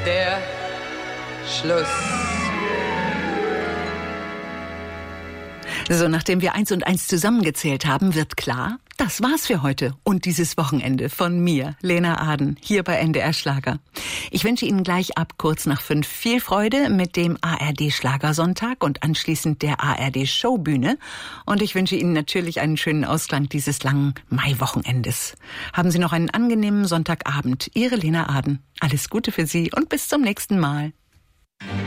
der Schluss. So, nachdem wir 1 und 1 zusammengezählt haben, wird klar, das war's für heute und dieses Wochenende von mir, Lena Aden, hier bei NDR Schlager. Ich wünsche Ihnen gleich ab kurz nach 5 viel Freude mit dem ARD Schlagersonntag und anschließend der ARD Showbühne. Und ich wünsche Ihnen natürlich einen schönen Ausklang dieses langen Maiwochenendes. Haben Sie noch einen angenehmen Sonntagabend. Ihre Lena Aden. Alles Gute für Sie und bis zum nächsten Mal.